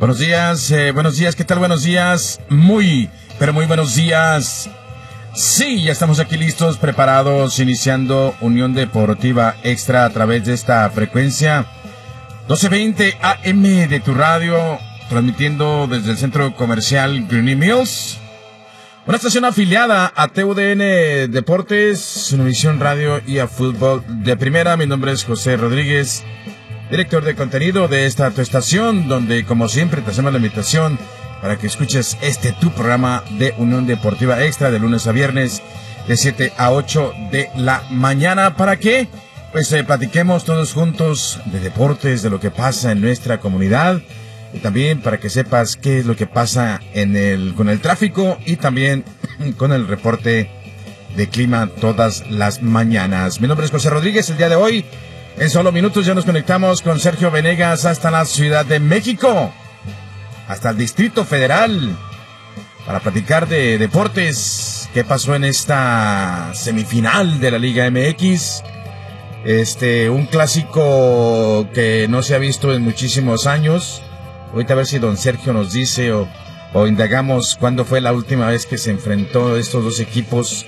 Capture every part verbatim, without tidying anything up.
Buenos días, eh, buenos días, ¿qué tal? Buenos días, muy, pero muy buenos días. Sí, ya estamos aquí listos, preparados, iniciando Unión Deportiva Extra a través de esta frecuencia doce veinte A M de tu radio, transmitiendo desde el centro comercial Greeny Mills, una estación afiliada a T U D N Deportes, Univisión Radio y a Fútbol de Primera. Mi nombre es José Rodríguez, director de contenido de esta tu estación, donde como siempre te hacemos la invitación para que escuches este tu programa de Unión Deportiva Extra de lunes a viernes de siete a ocho de la mañana. ¿Para qué? Pues eh, platiquemos todos juntos de deportes, de lo que pasa en nuestra comunidad, y también para que sepas qué es lo que pasa en el con el tráfico y también con el reporte de clima todas las mañanas. Mi nombre es José Rodríguez. El día de hoy, en solo minutos, ya nos conectamos con Sergio Venegas hasta la Ciudad de México, hasta el Distrito Federal, para platicar de deportes. ¿Qué pasó en esta semifinal de la Liga M X? Este, un clásico que no se ha visto en muchísimos años. Ahorita a ver si don Sergio nos dice o, o indagamos cuándo fue la última vez que se enfrentó estos dos equipos.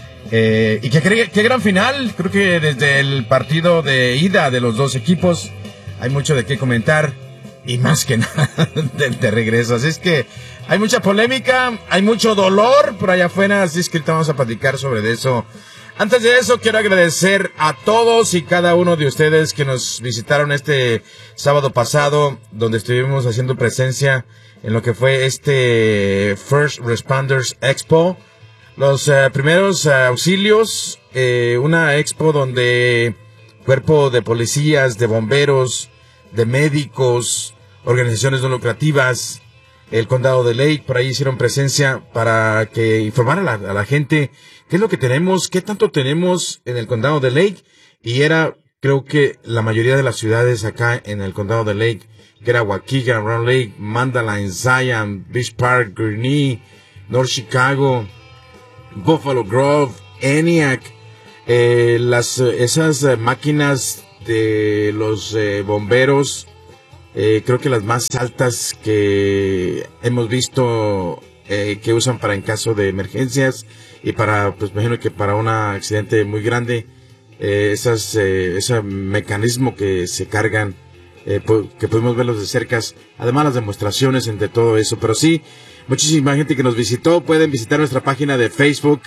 Eh, y que qué, qué gran final. Creo que desde el partido de ida de los dos equipos hay mucho de qué comentar, y más que nada del de regreso. Así es que hay mucha polémica, hay mucho dolor por allá afuera, así es que ahorita vamos a platicar sobre eso. Antes de eso, quiero agradecer a todos y cada uno de ustedes que nos visitaron este sábado pasado, donde estuvimos haciendo presencia en lo que fue este First Responders Expo. Los uh, primeros uh, auxilios, eh, una expo donde cuerpo de policías, de bomberos, de médicos, organizaciones no lucrativas, el condado de Lake, por ahí hicieron presencia para que informar a la, a la gente qué es lo que tenemos, qué tanto tenemos en el condado de Lake. Y era, creo que la mayoría de las ciudades acá en el condado de Lake, que era Waukegan, Round Lake, Mandalay, Zion, Beach Park, Gurnee, North Chicago, Buffalo Grove, ENIAC, eh, las, esas eh, máquinas de los eh, bomberos, eh, creo que las más altas que hemos visto eh, que usan para en caso de emergencias y para, pues me imagino que para un accidente muy grande, eh, esas, eh, ese mecanismo que se cargan, eh, po- que podemos verlos de cerca, además las demostraciones entre todo eso. Pero sí, muchísima gente que nos visitó. Pueden visitar nuestra página de Facebook,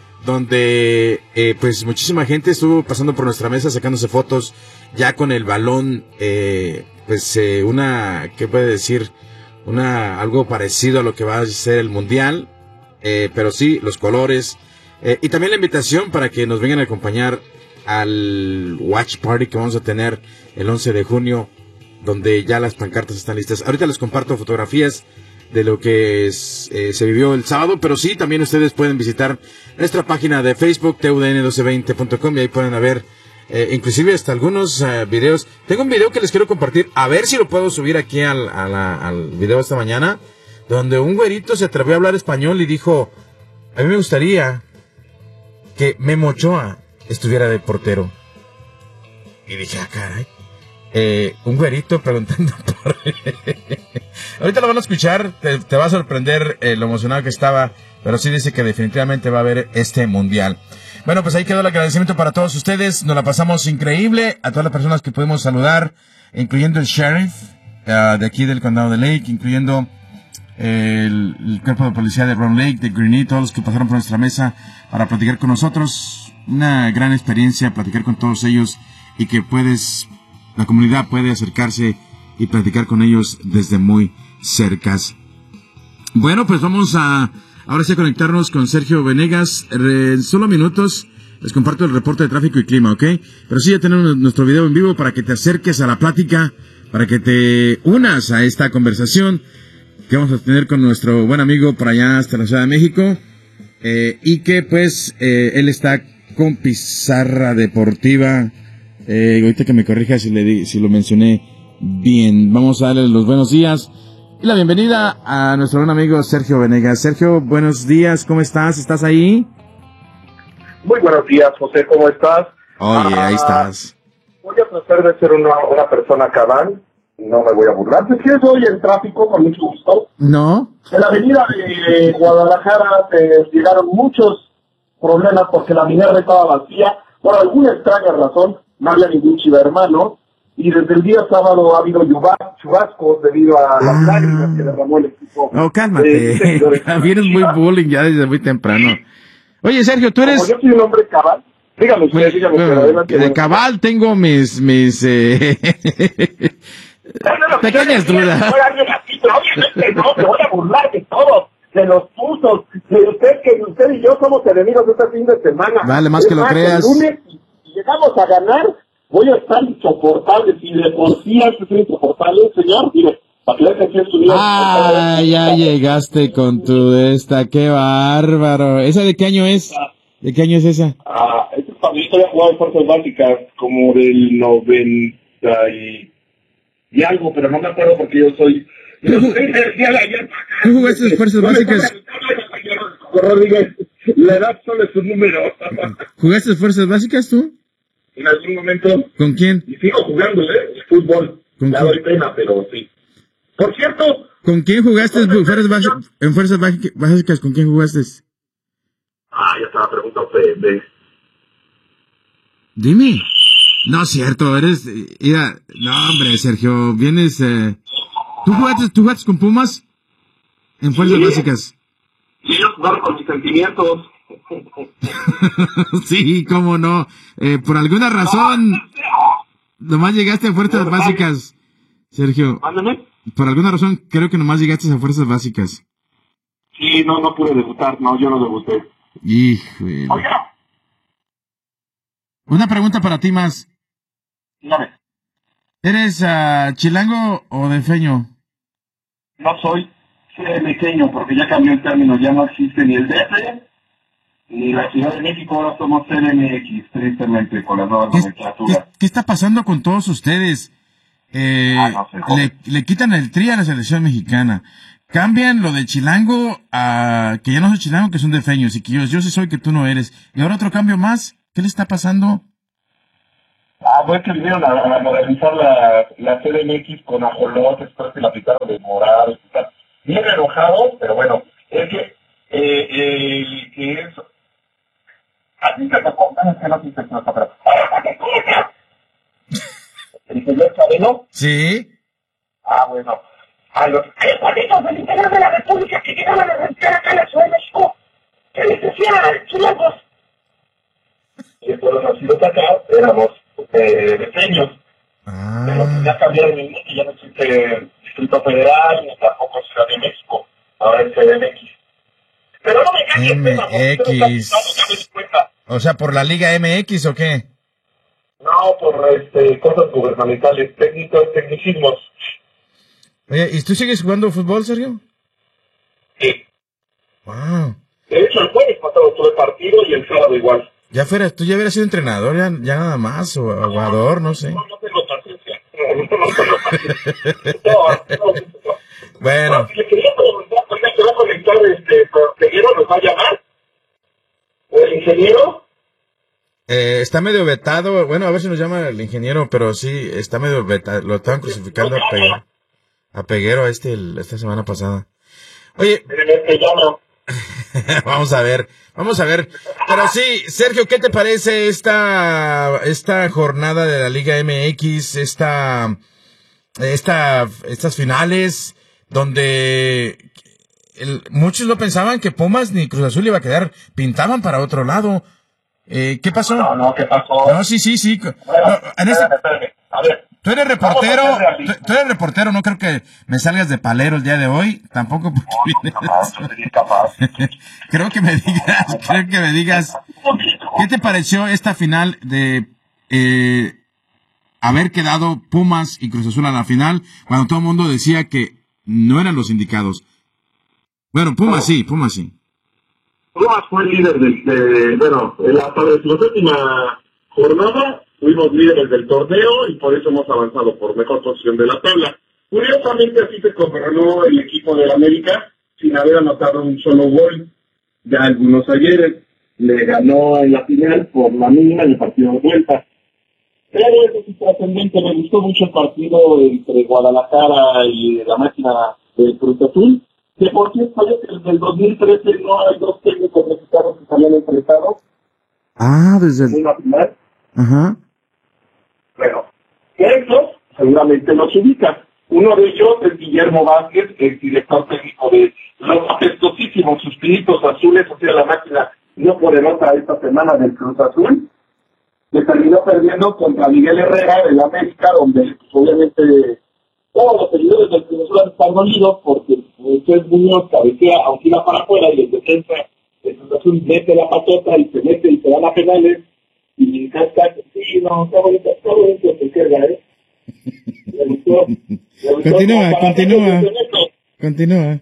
donde eh, pues muchísima gente estuvo pasando por nuestra mesa sacándose fotos ya con el balón, eh, pues eh, una, ¿qué puede decir? Una, algo parecido a lo que va a ser el mundial, eh, pero sí, los colores, eh, y también la invitación para que nos vengan a acompañar al Watch Party que vamos a tener el once de junio, donde ya las pancartas están listas. Ahorita les comparto fotografías de lo que es, eh, se vivió el sábado, pero sí, también ustedes pueden visitar nuestra página de Facebook, T U D N doce veinte punto com, y ahí pueden ver, eh, inclusive hasta algunos uh, videos. Tengo un video que les quiero compartir, a ver si lo puedo subir aquí al, a la, al video esta mañana, donde un güerito se atrevió a hablar español y dijo: a mí me gustaría que Memo Ochoa estuviera de portero. Y dije, ah, caray. Eh, un güerito preguntando por... Ahorita lo van a escuchar, te, te va a sorprender eh, lo emocionado que estaba, pero sí dice que definitivamente va a haber este mundial. Bueno, pues ahí quedó el agradecimiento para todos ustedes, nos la pasamos increíble, a todas las personas que pudimos saludar, incluyendo el sheriff uh, de aquí del condado de Lake, incluyendo el, el cuerpo de policía de Round Lake, de Greeny, todos los que pasaron por nuestra mesa para platicar con nosotros. Una gran experiencia platicar con todos ellos, y que puedes, la comunidad puede acercarse y platicar con ellos desde muy cercas. Bueno, pues vamos a ahora sí a conectarnos con Sergio Venegas. En solo minutos les comparto el reporte de tráfico y clima, ¿ok? Pero sí, ya tenemos nuestro video en vivo para que te acerques a la plática, para que te unas a esta conversación que vamos a tener con nuestro buen amigo por allá hasta la Ciudad de México, eh, y que pues eh, él está con Pizarra Deportiva. Eh, ahorita que me corrija si, le di, si lo mencioné bien. Vamos a darle los buenos días y la bienvenida a nuestro buen amigo Sergio Venegas. Sergio, buenos días, ¿cómo estás? ¿Estás ahí? Muy buenos días, José, ¿cómo estás? Oye, ah, ahí estás. Voy a tratar de ser una, una persona cabal. No me voy a burlar. Es que soy en tráfico, con mucho gusto. No. En la avenida de Guadalajara se llegaron muchos problemas porque la Minerva estaba vacía. Por alguna extraña razón, no había ningún chivermano. Y desde el día sábado ha habido chubascos debido a las ah. lágrimas que derramó el equipo. No, cálmate. Eh, Vienes muy bullying ya desde muy temprano. Oye, Sergio, tú eres... Como yo soy un hombre cabal. Dígame usted, pues, dígame usted. Bueno, de bueno. Cabal tengo mis... mis eh... pequeñas dudas. Obviamente no, me voy a burlar de todo. De los putos. De usted, que usted y yo somos enemigos de este fin de semana. Vale, más es que más, lo creas. El lunes, si llegamos a ganar... Voy a estar insoportable, si de por sí antes es insoportable, señor, mire, para que vean que es su vida. Ah, ya llegaste con tu esta, qué bárbaro. ¿Esa de qué año es? ¿De qué año es esa? Ah, esta es cuando yo había jugado en fuerzas básicas, como del noventa y, y algo, pero no me acuerdo porque yo soy... Yo soy ¿Tú jugaste en fuerzas básicas? Rodríguez, la edad solo es un número. ¿Jugaste en fuerzas básicas tú? En algún momento. ¿Con quién? Y sigo jugando, ¿eh? Fútbol. ¿Con ya doy pena, pero sí. Por cierto. ¿Con quién jugaste en fuerzas básicas? En fuerzas básicas, ¿con quién jugaste? Ah, ya estaba preguntando usted. Dime. No es cierto, eres... Mira, no, hombre, Sergio, vienes... Eh... ¿Tú jugaste, ¿Tú jugaste con Pumas? En fuerzas sí. básicas. Sí, ellos jugaron con mis sentimientos. Sí, cómo no. Eh, por alguna razón, nomás llegaste a fuerzas no, básicas, Sergio. Ándame. Por alguna razón, creo que nomás llegaste a fuerzas básicas. Sí, no, no pude debutar. No, yo no debuté. Híjole. Oiga. Una pregunta para ti más. Dígame. ¿Eres uh, chilango o defeño? No soy cemequeño, porque ya cambió el término. Ya no existe ni el D F y la Ciudad de México, ahora somos C D M X, tristemente, con la nueva nomenclatura. ¿Qué, ¿Qué está pasando con todos ustedes? Eh, ah, no sé, le, le quitan el tri a la selección mexicana. Cambian lo de chilango a que ya no soy chilango, que son defeños, y que yo, yo sí soy, que tú no eres. Y ahora otro cambio más. ¿Qué le está pasando? Ah, bueno, que vinieron a, a modernizar la, la C D M X con ajolotes, creo que la aplicaron de morado y tal. Bien enojados, pero bueno, es que eh, eh, el que es... A ti te tocó, no es que no te tocó, pero... ¿El señor Cabello? Sí. Ah, bueno. A los cuadritos del interior de la República que llegaban a rentar acá en la Ciudad de México, que les decían chilangos. Y entonces los nacidos acá éramos eh, defeños. Ah. Pero ya cambiaron el nick y ya no existe Distrito Federal, ni tampoco Ciudad de México. Ahora es C D M X. Pero no me engañes, M X. O sea, ¿por la Liga M X o qué? No, por este, cosas gubernamentales, técnicos, tecnicismos. Oye, ¿y tú sigues jugando fútbol, Sergio? Sí. Wow. De hecho, el jueves pasado tuve partido y el sábado igual. Ya fueras, tú ya hubieras sido entrenador, ya, ya nada más, o jugador, no sé. No, no tengo paciencia. No, no tengo paciencia. No, no, no. Bueno. No, si le quería preguntar, ¿por qué se va a conectar este Peguero? ¿Nos va a llamar? ¿O el ingeniero? Eh, está medio vetado, bueno, a ver si nos llama el ingeniero, pero sí, está medio vetado, lo estaban crucificando a Peguero, a Peguero este, el, esta semana pasada. Oye, vamos a ver, vamos a ver, pero sí, Sergio, ¿qué te parece esta, esta jornada de la Liga M X, esta, esta, estas finales, donde el, muchos no pensaban que Pumas ni Cruz Azul iba a quedar, pintaban para otro lado? Eh, ¿Qué pasó? No, no, ¿qué pasó? No, sí, sí, sí. Bueno, no, en este... espérame, espérame. A ver. Tú eres reportero, tú, tú eres reportero, no creo que me salgas de palero el día de hoy, tampoco porque no, vienes... capaz, sería capaz. Creo que me digas, creo que me digas, ¿qué te pareció esta final de eh, haber quedado Pumas y Cruz Azul a la final, cuando todo el mundo decía que no eran los indicados? Bueno, Pumas sí, Pumas sí. Pumas fue el líder del, de, bueno, en la, para la séptima jornada fuimos líderes del torneo y por eso hemos avanzado por mejor posición de la tabla. Curiosamente así se coronó el equipo del América sin haber anotado un solo gol. Ya algunos ayeres le ganó en la final por la mínima en el partido de vuelta. Pero eso sí trascendente, me gustó mucho el partido entre Guadalajara y la máquina del Cruz Azul, que por cierto, desde el dos mil trece no hay dos técnicos mexicanos que se habían enfrentado. Ah, desde en una final. Ajá. Bueno, estos seguramente los ubican. Uno de ellos es Guillermo Vázquez, el director técnico de los apestosísimos suspiritos azules, o sea, la máquina no por derrota esta semana del Cruz Azul, que terminó perdiendo contra Miguel Herrera del América, donde pues, obviamente todos los seguidores del Cruz Azul están dolidos porque Moisés Muñoz cabecea, aunque iba para afuera, y el defensa del Cruz Azul mete la patota y se mete y se van a penales, y hashtag, sí, no, está bonito, está bonito, se carga, ¿eh? Me gustó, me gustó, Continúa, para continúa. hacer esto. Continúa.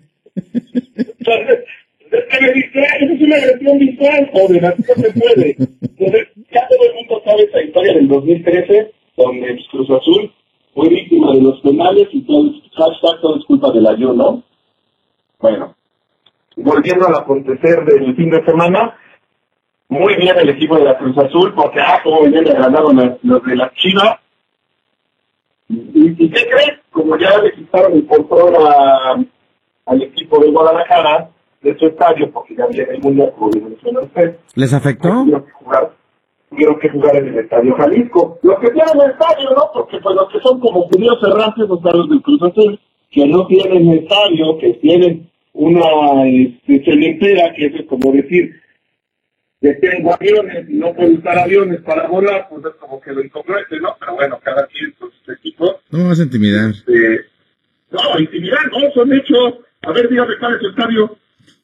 Es que me distrae, esa es una versión visual, joven, así no se puede. Entonces, ya todo el mundo sabe esa historia del dos mil trece, donde el Cruz Azul fue víctima de los penales y todo, hashtag, todo es culpa del ayuno. Bueno, volviendo al acontecer del fin de semana, muy bien el equipo de la Cruz Azul, porque, ah, como bien le ganaron los, los de la Chivas. ¿Y, ¿Y qué crees? Como ya le quitaron el control a, al equipo de Guadalajara, de su estadio, porque ya viene el Mundial, como bien mencionó usted. ¿Les afectó? Tuvieron que jugar, tuvieron que jugar en el Estadio Jalisco. Los que tienen el estadio, ¿no? Porque pues los que son como judíos errantes, los carros del Cruz Azul, que no tienen estadio, que tienen una este, cementera, que eso es como decir, que tengo aviones y no puedo usar aviones para volar, pues es como que lo incongruente, ¿no? Pero bueno, cada quien con sus equipos. No me vas a intimidar. Este, no, intimidar, no, son hechos. A ver, dígame cuál es el estadio.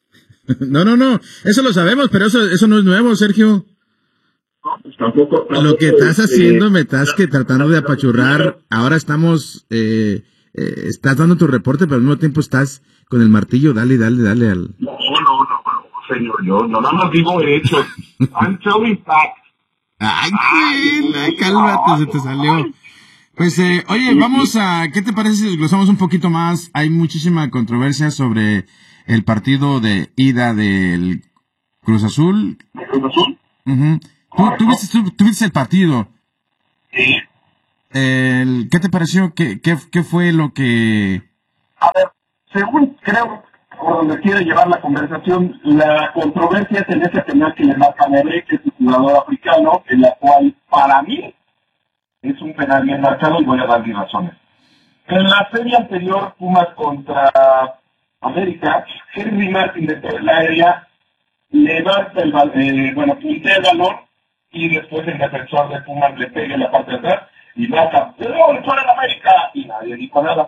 No, no, no, eso lo sabemos, pero eso eso no es nuevo, Sergio. No, pues tampoco, tampoco, Lo que estás este, haciendo, me estás que tratando de apachurrar. Ahora estamos, eh, eh, estás dando tu reporte, pero al mismo tiempo estás con el martillo, dale, dale, dale al... No, no, no, no, señor, yo no nada más digo hechos. I'm telling facts. Ay, güey, ay, cálmate, se te salió. Pues, eh, oye, vamos a, ¿qué te parece si desglosamos un poquito más? Hay muchísima controversia sobre el partido de ida del Cruz Azul. ¿De Cruz Azul? Uh-huh. ¿Tú, tú, viste, tú, tú viste el partido? Sí. El, ¿Qué te pareció? ¿Qué, qué, ¿Qué fue lo que...? A ver, según creo, por donde quiere llevar la conversación, la controversia es en ese penal que le marca Mele, que es un jugador africano, en la cual, para mí, es un penal bien marcado y voy a dar mis razones. En la serie anterior, Pumas contra América, Henry Martin dentro del área levanta el balón, eh, bueno, puntea el balón y después el defensor de Pumas le pega en la parte de atrás y marca, ¡oh, le fuera en América! Y nadie dijo nada.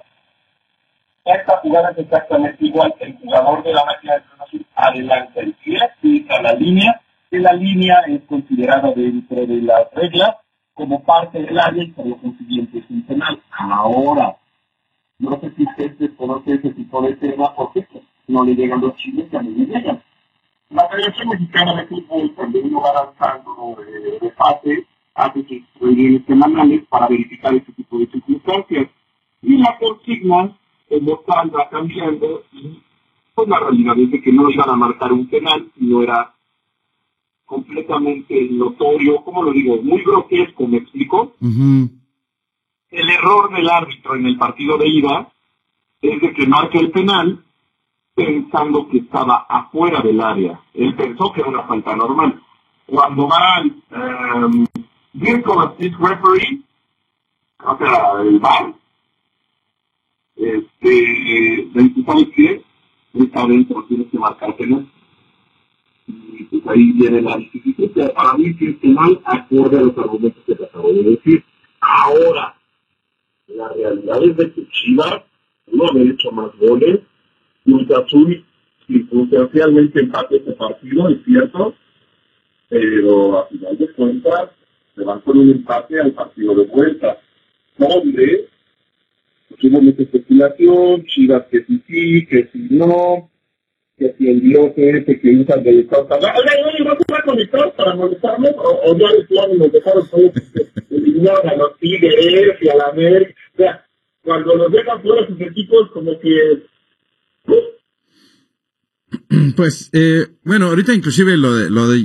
Esta jugada es exactamente igual. El jugador de la máquina de Cruz Azul adelanta el pie, pica la línea, que la línea es considerada dentro de las reglas como parte del área y por lo consiguiente es un penal. Ahora, no sé si usted desconoce ese tipo de tema porque no le llegan los chiles que a mí me llegan. La Federación Mexicana de Fútbol, cuando uno va avanzando eh, de fase, hace sus reuniones semanales para verificar este tipo de circunstancias. Y la consigna, como tal, va cambiando y pues la realidad es de que no iban a marcar un penal, sino era completamente notorio, como lo digo, muy grotesco, ¿me explico? Uh-huh. El error del árbitro en el partido de ida es de que marca el penal pensando que estaba afuera del área. Él pensó que era una falta normal. Cuando va al um, Vehicle Assist Referee, o sea, el V A R, este, le dice, ¿sabes qué? Está adentro, tienes que marcar penal. Y pues ahí viene la dificultad. Para mí que es penal acorde a los argumentos que te acabo de decir. Ahora, la realidad es de que Chivas no haber hecho más goles. Cruz Azul circunstancialmente empate ese partido, es cierto, pero a final de cuentas se van con un empate al partido de vuelta, donde pues, hubo mucha especulación, Chivas que sí sí, que sí no, que si el dios ese que usa el director para... Oye, oye, ¿vas a estar conectados para molestarnos? O, o ya de plano nos dejaron todos eliminados a los Tigres y a la América. O sea, cuando los dejan fuera sus equipos, como que... Pues, eh, bueno, ahorita inclusive lo de, lo de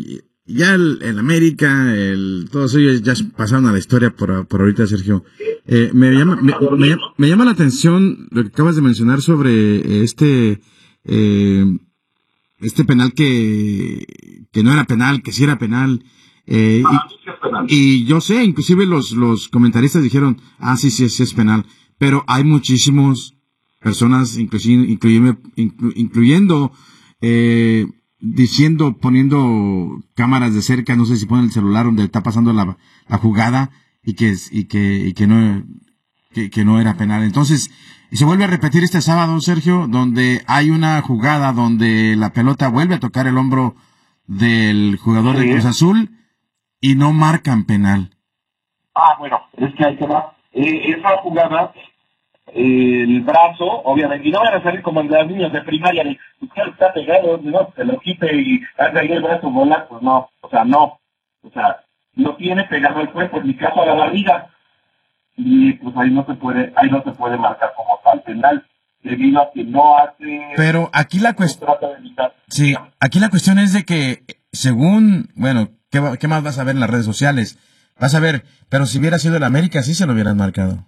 ya el, el América, el, todos ellos ya pasaron a la historia por, por ahorita, Sergio. Eh, me llama, me, me, me llama la atención lo que acabas de mencionar sobre este, eh, este penal que, que no era penal, que sí era penal. Eh, y, y yo sé, inclusive los, los comentaristas dijeron, ah, sí, sí, sí es penal. Pero hay muchísimos personas, inclusive, incluyendo, inclu, incluyendo eh, diciendo, poniendo cámaras de cerca, no sé si ponen el celular donde está pasando la, la jugada y que, y que, y que no, que, que no era penal. Entonces, se vuelve a repetir este sábado, Sergio, donde hay una jugada donde la pelota vuelve a tocar el hombro del jugador sí. de Cruz Azul y no marcan penal. Ah, bueno, es que hay que ver. Eh, esa jugada, eh, el brazo, obviamente, y no van a salir como en los niños de primaria, de usted está pegado, no, se lo quite y haga ahí el brazo volar, pues no, o sea, no, o sea, lo tiene pegado al cuerpo, en mi caso a la barriga, y pues ahí no se puede, ahí no se puede marcar como tal penal, debido a que no hace... Pero aquí la cuestión... Sí, aquí la cuestión es de que, según, bueno, ¿qué, ¿qué más vas a ver en las redes sociales? Vas a ver, pero si hubiera sido el América, sí se lo hubieran marcado.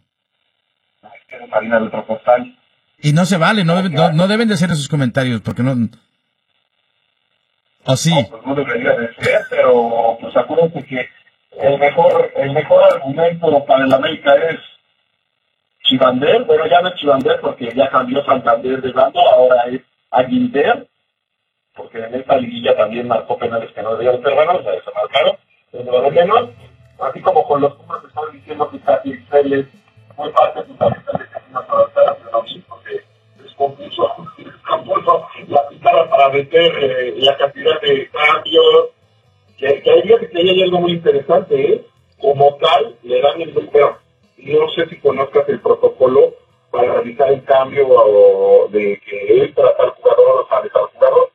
Y no se vale, no, debe, no, no deben de hacer esos comentarios, porque no... ¿O sí? No, pues no debería de ser, pero pues acuérdense que el mejor, el mejor argumento para el América es Chivander, bueno, ya no es Chivander porque ya cambió Santander de bando, ahora es Aguilder, porque en esta liguilla también marcó penales que no debían ser buenos, o sea, se marcaron, pero lo menos, así como con los Pumas están diciendo que Tati Félix fue parte de sus habitantes que hacen adaptar a la misma, porque es confuso, es confuso la pizarra para meter eh, la cantidad de cambios, que, que hay días que hay algo muy interesante, ¿eh? Como tal, le dan el número. No sé si conozcas el protocolo para realizar el cambio o de que entra tal jugador o sale tal jugador.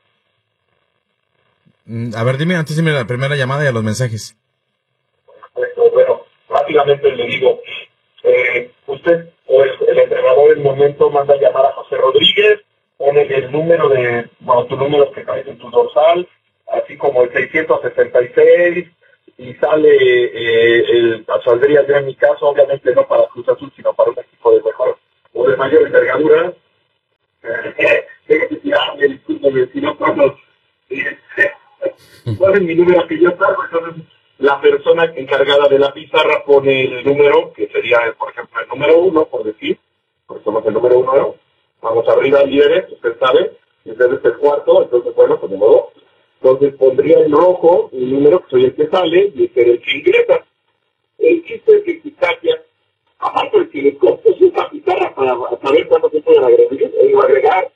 A ver, dime, antes dime la primera llamada y a los mensajes. Perfecto, bueno, rápidamente le digo, eh, usted o el, el entrenador en el momento manda a llamar a José Rodríguez, pone el número de, bueno, tu número que cae en tu dorsal, así como el seiscientos sesenta y seis, y sale, eh, el, saldría yo en mi caso, obviamente no para Cruz Azul, sino para un equipo de mejor o de mayor envergadura. Si no puedo, ¿cuál es mi número que yo salgo? Entonces, la persona encargada de la pizarra pone el número, que sería, por ejemplo, el número uno, por decir, porque somos el número uno, vamos arriba al líderes, usted sabe, y usted es el cuarto, entonces, bueno, pues de modo. Entonces pondría en rojo el número que soy el que sale y este el que ingresa. El chiste es que Quitaquia, aparte de que le costó esa pizarra para saber cuánto se pueden agregar, o agregar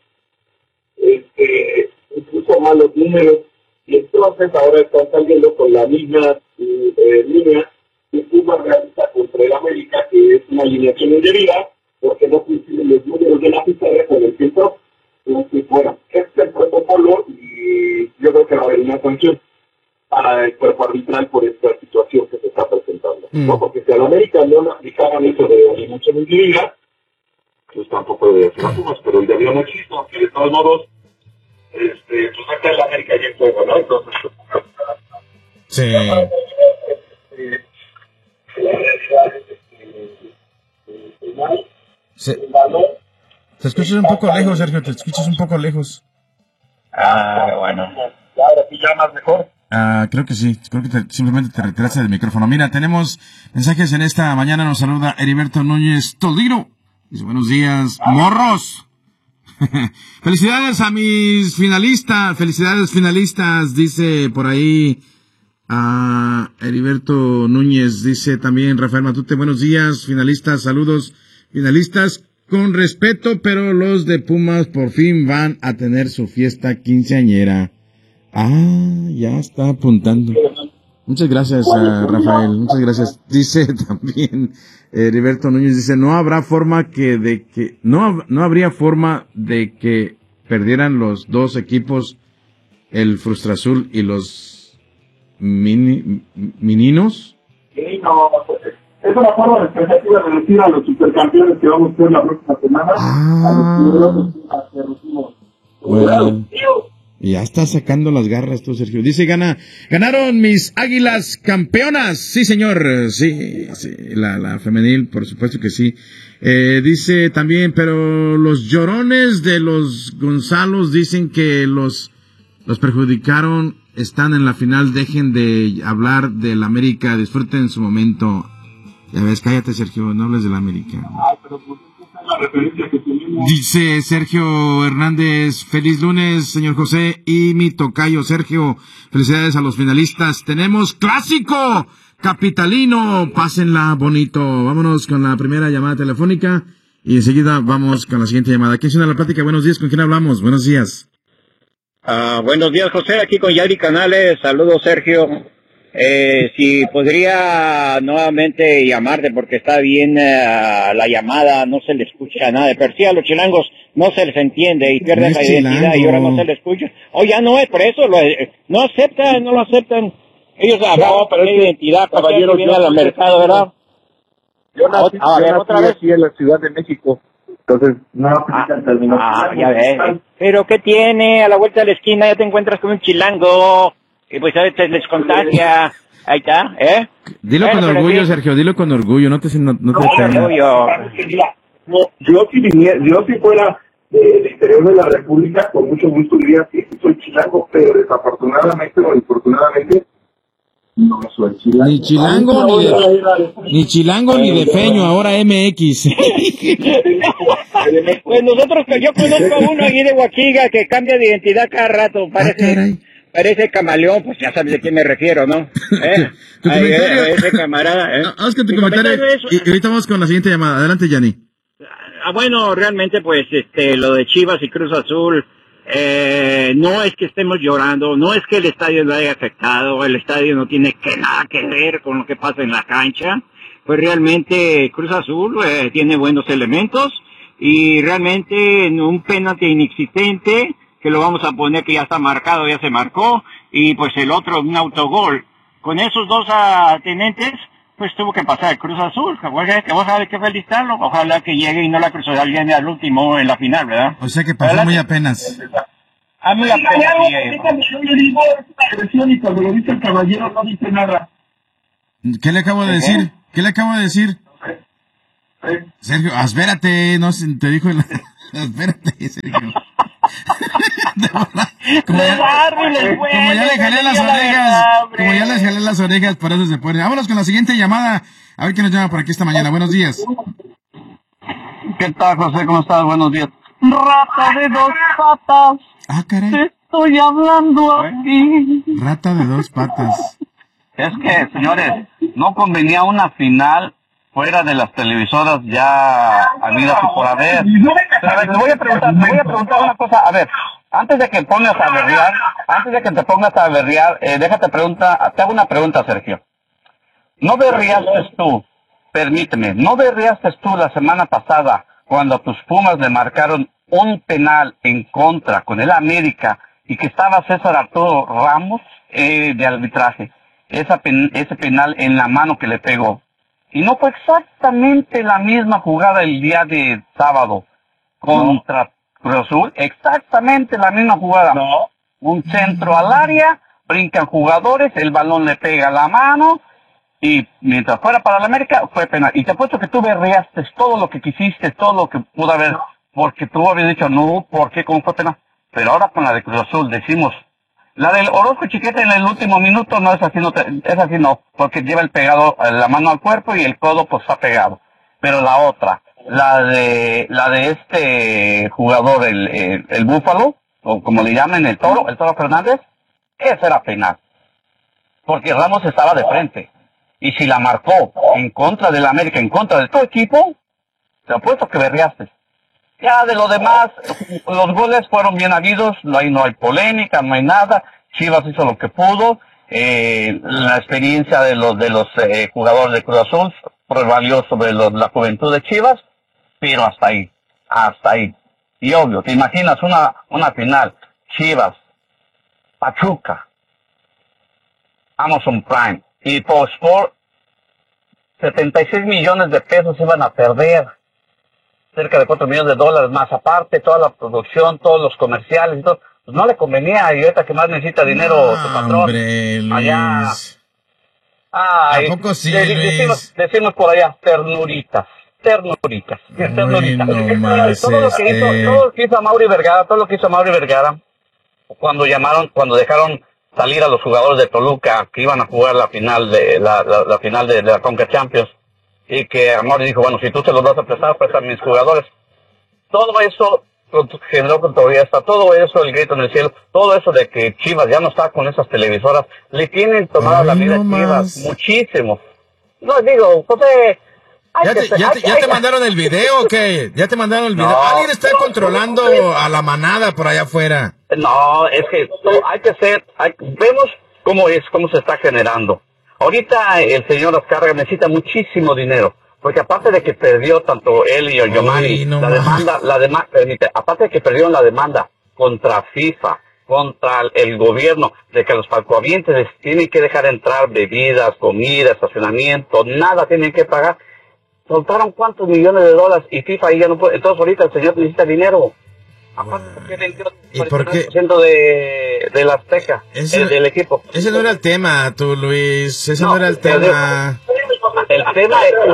este, incluso malos números, y entonces ahora están saliendo con la misma eh, línea que Pumas realiza contra el América, que es una alineación indebida, porque no coinciden los números de la pizarra con el centro. Entonces, bueno, este es el protocolo y yo creo que va a haber una sanción para el cuerpo arbitral por esta situación que se está presentando. Mm. ¿No? Porque si a la América no le aplicaban eso de alineación indebida, pues tampoco debería ser Pumas, pero el debió no existe, aunque de todos modos, este, pues está el América ahí en juego, ¿no? Entonces, pues, sí. Este, la realidad es que el mal, el valor. Te escuchas un poco lejos, Sergio, te escuchas un poco lejos. Ah, bueno. Ahora sí ya más mejor. Ah, creo que sí, creo que te, simplemente te retiraste del micrófono. Mira, tenemos mensajes en esta mañana, nos saluda Heriberto Núñez Toliro. Dice, buenos días, ah. morros. Felicidades a mis finalistas, felicidades finalistas, dice por ahí a Heriberto Núñez, dice también Rafael Matute, buenos días, finalistas, saludos, finalistas. Con respeto, pero los de Pumas por fin van a tener su fiesta quinceañera. Ah, ya está apuntando. Muchas gracias, uh, Rafael. Muchas gracias. Dice también Heriberto Núñez, dice, no habrá forma que de que no no habría forma de que perdieran los dos equipos, el Frustra Azul y los mini, Mininos. Sí, no, es una forma de expectativa de decir a los supercampeones que vamos a ser la próxima semana, ah, a los que recibimos. Bueno, Ya está sacando las garras tú, Sergio. Dice, gana, ganaron mis Águilas campeonas. Sí, señor. Sí, sí. La, la femenil, por supuesto que sí. Eh, dice también, pero los llorones de los Gonzalos dicen que los, los perjudicaron, están en la final, dejen de hablar del América, disfruten su momento. Ya ves, cállate, Sergio, no hables del América. Ah, pero pues esa es la referencia que tenemos. Dice Sergio Hernández, feliz lunes, señor José, y mi tocayo Sergio, felicidades a los finalistas. Tenemos clásico capitalino, pásenla bonito. Vámonos con la primera llamada telefónica y enseguida vamos con la siguiente llamada. ¿Quién suena la plática? Buenos días, ¿con quién hablamos? Buenos días. Uh, buenos días, José, aquí con Yari Canales. Saludos, Sergio. Eh, si podría nuevamente llamarte porque está bien uh, la llamada, no se le escucha nada. De per sí a los chilangos no se les entiende y pierden No la es identidad chilango. y ahora no se les escucha. Oh, ya no es por eso, lo, no aceptan, no lo aceptan. Ellos hablan pero de es que, identidad, caballero, caballero, viene yo- al mercado, ¿verdad? Yo nací, A ver, yo nací otra vez. aquí en la Ciudad de México. Entonces, no aplica el término. Ah, ya ves. Pero ¿qué tiene? A la vuelta de la esquina ya te encuentras con un chilango. Y pues a veces les contagia. Ahí está, ¿eh? Dilo Bueno, con pero orgullo, sí. Sergio, dilo con orgullo, no te, no, no te No, pena. no, yo- Mira, no, yo si viniera, yo si fuera del interior de la República, con mucho gusto diría que sí soy chilango, pero desafortunadamente o infortunadamente no soy chilango. Ni chilango, ni de- Ni chilango ni de feño, ahora M X. Pues nosotros, yo conozco a uno ahí de Huaquiga que cambia de identidad cada rato. Ah, Parece, caray. parece camaleón, pues ya sabes de quién me refiero, ¿no? ¿Eh? Tu Ahí, comentario. eh, ese camarada, ¿eh? No, vamos con tu Mi comentario. comentario es- Y ahorita vamos con la siguiente llamada. Adelante, Yanni. Ah, bueno, realmente, pues, este, lo de Chivas y Cruz Azul, eh, no es que estemos llorando, no es que el estadio lo haya afectado, el estadio no tiene que nada que ver con lo que pasa en la cancha, pues realmente Cruz Azul eh, tiene buenos elementos y realmente en un penalti inexistente, que lo vamos a poner que ya está marcado, ya se marcó, y pues el otro un autogol. Con esos dos uh, tenentes, pues tuvo que pasar el Cruz Azul, que vos, que vos sabés que felicitarlo, ojalá que llegue y no la Cruz Azul llegue al último en la final, ¿verdad? O sea que pasó Adelante. muy apenas. A mí la pena sí, eh. Yo le digo, es una agresión y cuando lo dice el caballero no dice nada. ¿Qué le acabo de decir? ¿Qué le acabo de decir? ¿Eh? Sergio, espérate, no sé, te dijo el... Espérate, Sergio. De verdad, como ya, como ya le jalé las orejas, como ya le jalé las orejas, por eso se pone. Vámonos con la siguiente llamada. A ver quién nos llama por aquí esta mañana. Buenos días. ¿Qué tal, José? ¿Cómo estás? Buenos días. Rata de dos patas, Ah, caray. te estoy hablando aquí. Rata de dos patas. Es que, señores, no convenía una final fuera de las televisoras ya habidas y por haber. Pero a ver, te voy a preguntar, te voy a preguntar una cosa. A ver, antes de que pongas a berrear, antes de que te pongas a berrear, eh, déjate pregunta, te hago una pregunta, Sergio. ¿No berreaste tú, permíteme, no berreaste tú la semana pasada cuando a tus Pumas le marcaron un penal en contra con el América y que estaba César Arturo Ramos eh, de arbitraje? Esa pen, ese penal en la mano que le pegó. Y no fue exactamente la misma jugada el día de sábado contra Cruz Azul, exactamente la misma jugada. No. Un centro al área, brincan jugadores, el balón le pega a la mano, y mientras fuera para la América, fue penal. Y te apuesto que tú berreaste todo lo que quisiste, todo lo que pudo haber, porque tú habías dicho, no, ¿por qué? ¿Cómo fue penal? Pero ahora con la de Cruz Azul decimos, la del Orozco Chiquete en el último minuto no es así, no te- es así no, porque lleva el pegado, eh, la mano al cuerpo y el codo pues está pegado. Pero la otra, la de, la de este jugador, el, el, el Búfalo, o como le llaman, el Toro, el Toro Fernández, esa era penal. Porque Ramos estaba de frente. Y si la marcó en contra del América, en contra de tu equipo, te apuesto que berreaste. Ya de lo demás, los goles fueron bien habidos, no hay, no hay polémica, no hay nada. Chivas hizo lo que pudo. Eh, la experiencia de los de los eh, jugadores de Cruz Azul prevalió sobre los, la juventud de Chivas, pero hasta ahí, hasta ahí. Y obvio, te imaginas una una final, Chivas, Pachuca, Amazon Prime y Fox Sports, setenta y seis millones de pesos iban a perder. Cerca de cuatro millones de dólares más aparte, toda la producción, todos los comerciales y todo. pues no le convenía, y ahorita que más necesita dinero no, su patrón. Hombre, Luis. Allá. Ay, ¿A poco sí, de- Luis? Decimos, decimos por allá, ternuritas. Ternuritas. Ternuritas. no más, todo, lo que este- hizo, todo lo que hizo Amaury Vergara, todo lo que hizo Amaury Vergara, cuando llamaron, cuando dejaron salir a los jugadores de Toluca que iban a jugar la final de la, la, la final de, de la Conca Champions, y que Amaury dijo, bueno, si tú se los vas a prestar, prestan mis jugadores. Todo eso generó controversia, todo eso, el grito en el cielo, todo eso de que Chivas ya no está con esas televisoras, le tienen tomada Ay, la vida a no Chivas, más. muchísimo. No, digo, José, hay ¿Ya que te, ser- ya, hay te, que- ya hay te que- mandaron el video o qué? ¿Ya te mandaron el video? No. Alguien está controlando a la manada por allá afuera. No, es que todo- hay que ser, hay- vemos cómo es, cómo se está generando. Ahorita el señor Azcárraga necesita muchísimo dinero, porque aparte de que perdió tanto él y el Ay, Giovanni, no la más. demanda, la demanda, permite, aparte de que perdieron la demanda contra FIFA, contra el, el gobierno, de que los palcoavientes les tienen que dejar entrar bebidas, comida, estacionamiento, nada tienen que pagar. Soltaron cuántos millones de dólares y FIFA ahí ya no puede. Entonces ahorita el señor necesita dinero. Aparte porque vendió ¿Y por qué? cuarenta y nueve por ciento de, de la Azteca, Ese- eh, del equipo. Ese no era el tema, tú, Luis. Ese no, No, era el pero- tema. El tema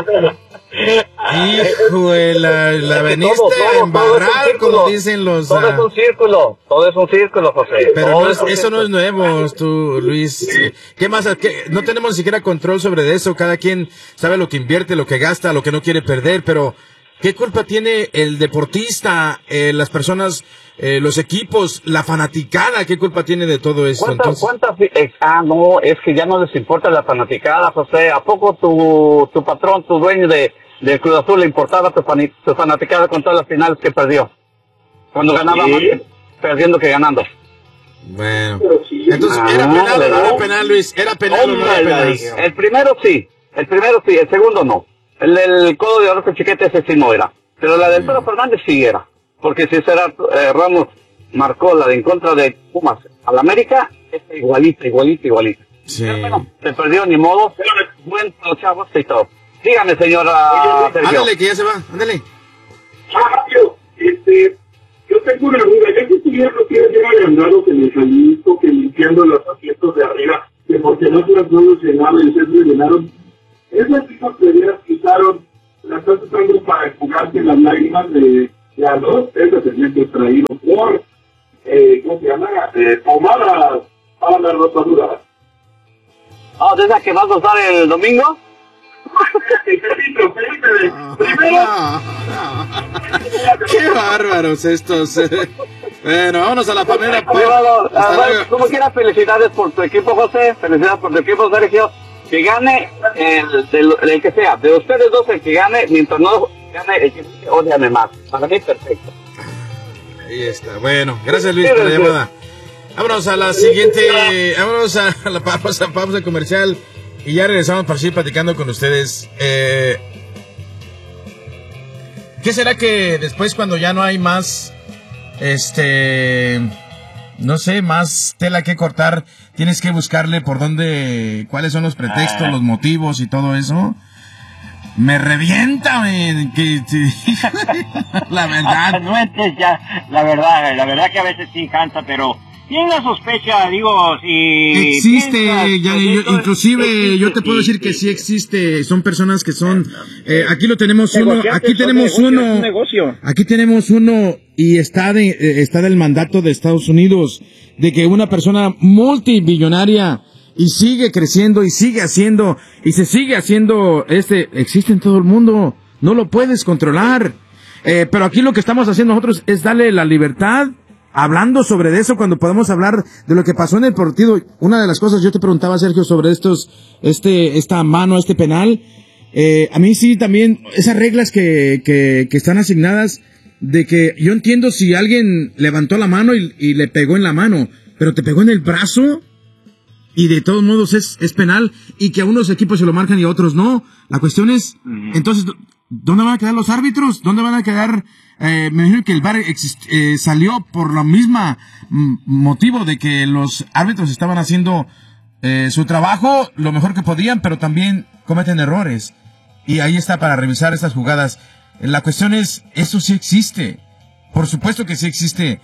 es... Hijo de la, la Es que veniste todo, todo, a todo es un embarrar, círculo. como dicen los... Todo ah, es un círculo, todo es un círculo, José. Pero Todo no es es- un eso no es círculo. nuevo, tú, Luis. ¿Qué más? ¿Qué? No tenemos ni siquiera control sobre eso. Cada quien sabe lo que invierte, lo que gasta, lo que no quiere perder. Pero, ¿qué culpa tiene el deportista, eh, las personas, eh, los equipos, la fanaticada? ¿Qué culpa tiene de todo esto? ¿Cuántas, Entonces, cuántas, eh, ah, no, es que ya no les importa la fanaticada, José. ¿A poco tu, tu patrón, tu dueño de, del Cruz Azul le importaba tu, fani- tu fanaticada con todas las finales que perdió? Cuando ganaba Sí. más perdiendo que ganando. bueno. Pero sí. Entonces, Ah, ¿era penal o no ¿verdad? era penal, Luis? ¿Era penal o no era Hombre, penal? el primero sí, el primero sí, el segundo no. El del codo de Orozco Chiquete ese sí no era. Pero la del Toro Fernández sí era. Porque si será, eh, Ramos marcó la de en contra de Pumas al América, es igualita, igualita, igualita. Sí. Pero bueno, se perdió ni modo. Buen los chavos y todo. Dígame, señora Sergio. Ándale, que ya se va. Ándale. Mario, este, yo tengo una duda, ya que estuvieron los días ya agrandados en el Jalisco, que limpiando los asientos de arriba, que porque no se las no los llenaron, el centro llenaron, esas mismas peleas que usaron, las estás usando para enjugarse las lágrimas de la dos, esas tenían que traído por, eh, ¿cómo se llama? Eh, pomadas para la rosadura. Ah, ¿de esa que vas a usar el domingo? Permíteme, permíteme. Primero, Qué bárbaros estos. eh. Bueno, vámonos a la primera. pues. Privado, Hasta ah, bueno, luego. como quiera, felicidades por tu equipo, José. Felicidades por tu equipo, Sergio. Que gane el, del, el que sea. De ustedes dos, el que gane, mientras no gane el que odiame más. Para mí, perfecto. Ahí está. Bueno, gracias Luis por la llamada. Vámonos a la siguiente. Vámonos a la pausa, pausa comercial. Y ya regresamos para seguir platicando con ustedes. Eh, ¿Qué será que después, cuando ya no hay más, este, no sé, más tela que cortar, tienes que buscarle por dónde, cuáles son los pretextos, Ah. los motivos y todo eso? Me revienta, men, que, la verdad. No es ya, la verdad, la verdad que a veces sí cansa, pero tiene la sospecha, digo, si... Existe, piensas, ya, pues, yo- esto inclusive existe, yo te puedo sí, decir que sí, sí existe, son personas que son, eh, aquí lo tenemos uno, Negociantes, aquí son tenemos negocio, es uno, un negocio. aquí tenemos uno y está de, eh, está del mandato de Estados Unidos, de que una persona multibillonaria y sigue creciendo y sigue haciendo, y se sigue haciendo, este, existe en todo el mundo, no lo puedes controlar, eh, pero aquí lo que estamos haciendo nosotros es darle la libertad, hablando sobre eso cuando podemos hablar de lo que pasó en el partido. Una de las cosas, yo te preguntaba, Sergio, sobre estos, este, esta mano, este penal. Eh, a mí sí también, esas reglas que, que, que están asignadas, de que yo entiendo si alguien levantó la mano y, y le pegó en la mano, pero te pegó en el brazo, y de todos modos es, es penal, y que a unos equipos se lo marcan y a otros no. La cuestión es, entonces, ¿dónde van a quedar los árbitros? ¿Dónde van a quedar? Eh, me imagino que el V A R exist- eh, salió por lo mismo motivo de que los árbitros estaban haciendo eh, su trabajo lo mejor que podían, pero también cometen errores. Y ahí está para revisar estas jugadas. La cuestión es, eso sí existe. Por supuesto que sí existe.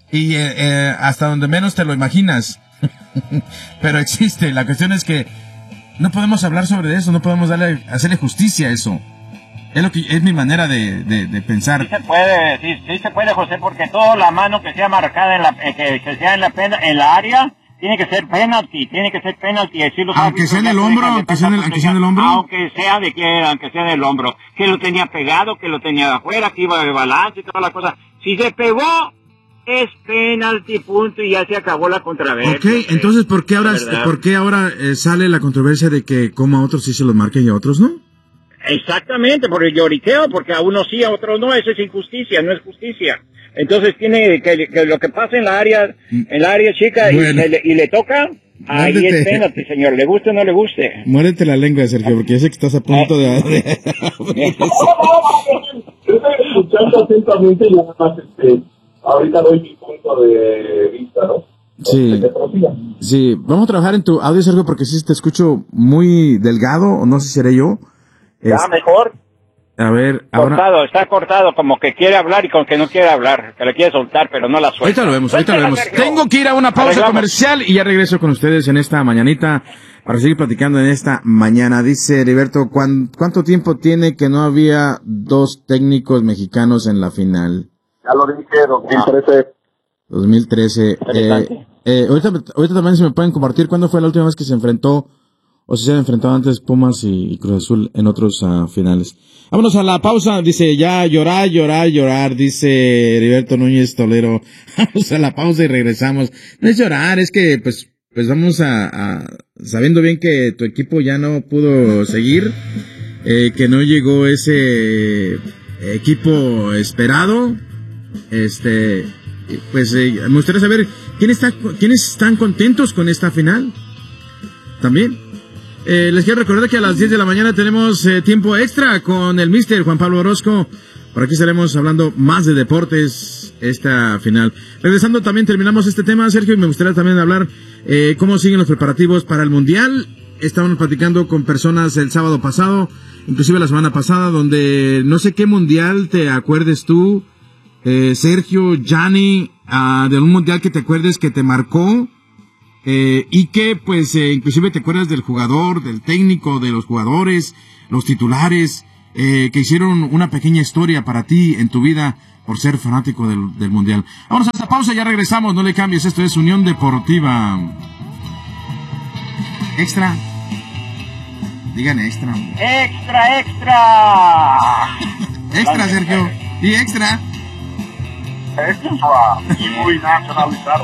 y eh, eh, hasta donde menos te lo imaginas. Pero existe. La cuestión es que no podemos hablar sobre eso, no podemos darle, hacerle justicia a eso. Es lo que es mi manera de, de, de pensar. Sí se puede, sí, sí se puede, José, porque toda la mano que sea marcada en la, eh, que, que sea en la pena, en la área, tiene que ser penalty, tiene que ser penalty. Así los aunque sea en el hombro, aunque sea en el, aunque sea en el hombro. Aunque sea de que, aunque sea en el hombro. Que lo tenía pegado, que lo tenía de afuera, que iba de balance y toda la cosa. Si se pegó, es penalty, punto, y ya se acabó la controversia. Ok, ¿sí? Entonces, ¿por qué ahora, ¿por qué ahora eh, sale la controversia de que como a otros sí se los marquen y a otros no? Exactamente, por el lloriqueo, porque a unos sí, a otros no, eso es injusticia, no es justicia. Entonces tiene que, que lo que pasa en la área, en la área chica, bueno, y, le, y le toca, ahí Muérete. Es penalti, señor, le guste o no le guste. Muérete la lengua, Sergio, porque yo sé que estás a punto de... de... Yo estoy escuchando atentamente y nada más, este, ahorita doy mi punto de vista, ¿no? Sí, sí, vamos a trabajar en tu audio, Sergio, porque sí te escucho muy delgado, o no sé si seré yo. Ya, es... mejor. A ver, ahora... Cortado, está cortado, como que quiere hablar y con que no quiere hablar, que le quiere soltar, pero no la suelta. Ahorita lo vemos, ahorita lo vemos. Tengo que ir a una pausa comercial y ya regreso con ustedes en esta mañanita para seguir platicando en esta mañana. Dice Heriberto, ¿cuánto tiempo tiene que no había dos técnicos mexicanos en la final? Ya lo dije, dos mil trece. dos mil trece. Eh, eh, ahorita, ahorita también se me pueden compartir cuándo fue la última vez que se enfrentó, o si se han enfrentado antes Pumas y, y Cruz Azul en otros uh, finales. Vámonos a la pausa. Dice, ya llorar, llorar, llorar, dice Heriberto Núñez Tolero. Vamos a la pausa y regresamos. No es llorar, es que pues pues vamos a, a sabiendo bien que tu equipo ya no pudo seguir, eh, que no llegó ese equipo esperado. Este, pues eh, me gustaría saber quién está, quiénes están contentos con esta final. También. Eh, les quiero recordar que a las diez de la mañana tenemos eh, tiempo extra con el mister Juan Pablo Orozco. Por aquí estaremos hablando más de deportes esta final. Regresando también terminamos este tema, Sergio, y me gustaría también hablar eh, cómo siguen los preparativos para el Mundial. Estábamos platicando con personas el sábado pasado, inclusive la semana pasada, donde no sé qué Mundial te acuerdes tú, eh, Sergio, Gianni, uh, de un Mundial que te acuerdes que te marcó. Eh, y que pues eh, inclusive te acuerdas del jugador, del técnico, de los jugadores, los titulares, eh, que hicieron una pequeña historia para ti en tu vida por ser fanático del, del Mundial. Vamos a esta pausa, ya regresamos, no le cambies, esto es Unión Deportiva Extra. Digan extra. Extra, extra. Extra, Sergio. Y extra. Extra. Y muy nacionalizado.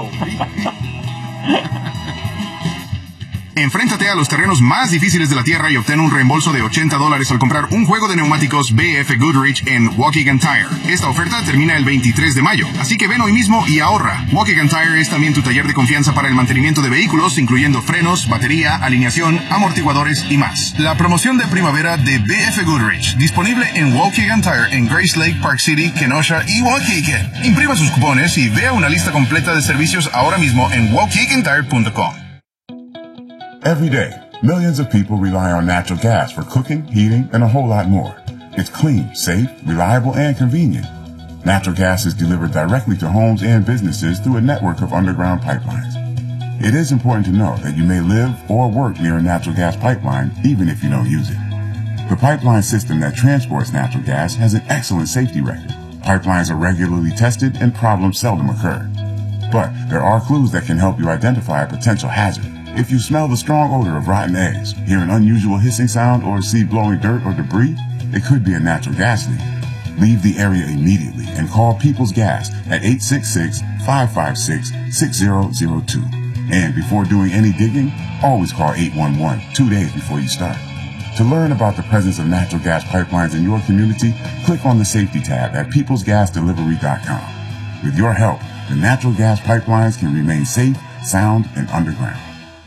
Enfréntate a los terrenos más difíciles de la Tierra y obtén un reembolso de ochenta dólares al comprar un juego de neumáticos B F Goodrich en Waukegan Tire. Esta oferta termina el veintitrés de mayo, así que ven hoy mismo y ahorra. Waukegan Tire es también tu taller de confianza para el mantenimiento de vehículos, incluyendo frenos, batería, alineación, amortiguadores y más. La promoción de primavera de B F Goodrich, disponible en Waukegan Tire en Grace Lake, Park City, Kenosha y Waukegan. Imprima sus cupones y vea una lista completa de servicios ahora mismo en waukegan tire punto com. Every day, millions of people rely on natural gas for cooking, heating, and a whole lot more. It's clean, safe, reliable, and convenient. Natural gas is delivered directly to homes and businesses through a network of underground pipelines. It is important to know that you may live or work near a natural gas pipeline, even if you don't use it. The pipeline system that transports natural gas has an excellent safety record. Pipelines are regularly tested and problems seldom occur. But there are clues that can help you identify a potential hazard. If you smell the strong odor of rotten eggs, hear an unusual hissing sound, or see blowing dirt or debris, it could be a natural gas leak. Leave the area immediately and call People's Gas at eight six six, five five six, six zero zero two. And before doing any digging, always call eight one one two days before you start. To learn about the presence of natural gas pipelines in your community, click on the safety tab at peoples gas delivery dot com. With your help, the natural gas pipelines can remain safe, sound, and underground.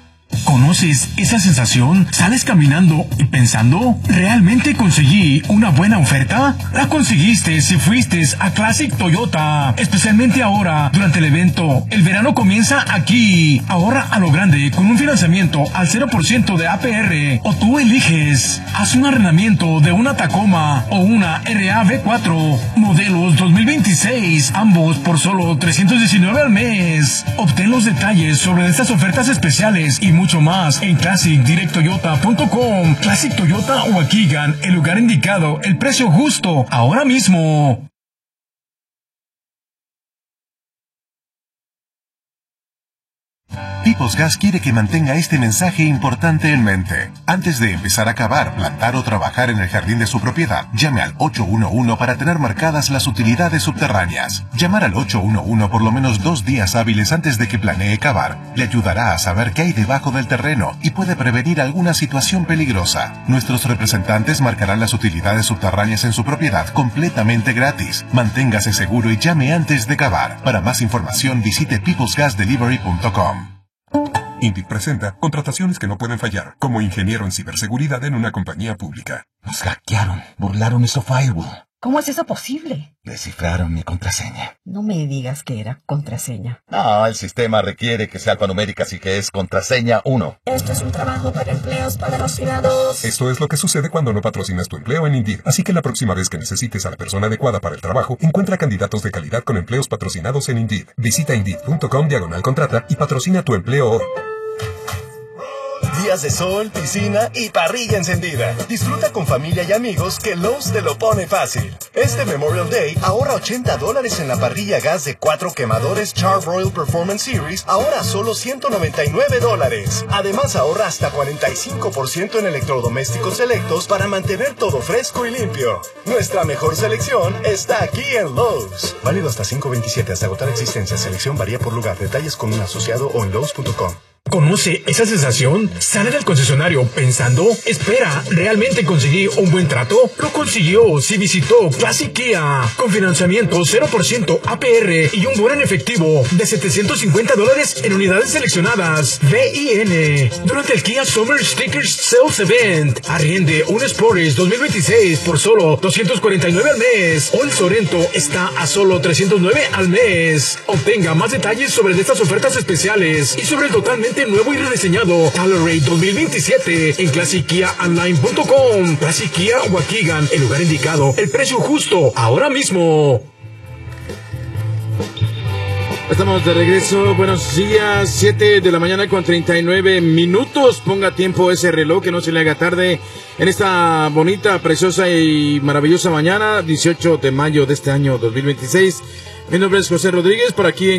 ¿Conoces esa sensación? ¿Sales caminando y pensando? ¿Realmente conseguí una buena oferta? La conseguiste si fuiste a Classic Toyota. Especialmente ahora, durante el evento. El verano comienza aquí. Ahorra a lo grande con un financiamiento al cero por ciento de A P R. O tú eliges. Haz un arrendamiento de una Tacoma o una R A V cuatro. Modelos dos mil veintiséis. Ambos por solo trescientos diecinueve al mes. Obtén los detalles sobre estas ofertas especiales y mucho más en classic direct toyota punto com. Classic Toyota Waukegan, el lugar indicado, el precio justo, ahora mismo. Peoples Gas quiere que mantenga este mensaje importante en mente. Antes de empezar a cavar, plantar o trabajar en el jardín de su propiedad, llame al ocho uno uno para tener marcadas las utilidades subterráneas. Llamar al ocho uno uno por lo menos dos días hábiles antes de que planee cavar le ayudará a saber qué hay debajo del terreno y puede prevenir alguna situación peligrosa. Nuestros representantes marcarán las utilidades subterráneas en su propiedad completamente gratis. Manténgase seguro y llame antes de cavar. Para más información visite peoples gas delivery punto com. Indeed presenta contrataciones que no pueden fallar, como ingeniero en ciberseguridad en una compañía pública. Nos hackearon, burlaron nuestro firewall. ¿Cómo es eso posible? Descifraron mi contraseña. No me digas que era contraseña. No, el sistema requiere que sea alfanumérica, así que es contraseña uno. Esto es un trabajo para empleos patrocinados. Esto es lo que sucede cuando no patrocinas tu empleo en Indeed. Así que la próxima vez que necesites a la persona adecuada para el trabajo, encuentra candidatos de calidad con empleos patrocinados en Indeed. Visita indeed punto com diagonal contrata y patrocina tu empleo hoy. Días de sol, piscina y parrilla encendida. Disfruta con familia y amigos que Lowe's te lo pone fácil. Este Memorial Day ahorra ochenta dólares en la parrilla gas de cuatro quemadores Char-Broil Performance Series, ahora solo ciento noventa y nueve dólares. Además ahorra hasta cuarenta y cinco por ciento en electrodomésticos selectos para mantener todo fresco y limpio. Nuestra mejor selección está aquí en Lowe's. Válido hasta cinco veintisiete hasta agotar existencia. Selección varía por lugar. Detalles con un asociado o en lowes punto com. ¿Conoce esa sensación? Sale del concesionario pensando, espera, ¿realmente conseguí un buen trato? Lo consiguió si visitó Classic Kia, con financiamiento cero por ciento A P R y un bono en efectivo de setecientos cincuenta dólares en unidades seleccionadas. V I N. Durante el Kia Summer Stickers Sales Event, arriende un Sportage dos mil veintiséis por solo doscientos cuarenta y nueve al mes, o el Sorento está a solo trescientos nueve al mes. Obtenga más detalles sobre estas ofertas especiales y sobre el totalmente nuevo y rediseñado Tolerate dos mil veintisiete en classic kia online punto com. Classic Kia Waukegan, el lugar indicado, el precio justo, ahora mismo. Estamos de regreso, buenos días, siete de la mañana con treinta y nueve minutos. Ponga tiempo ese reloj, que no se le haga tarde en esta bonita, preciosa y maravillosa mañana, dieciocho de mayo de este año dos mil veintiséis. Mi nombre es José Rodríguez, por aquí en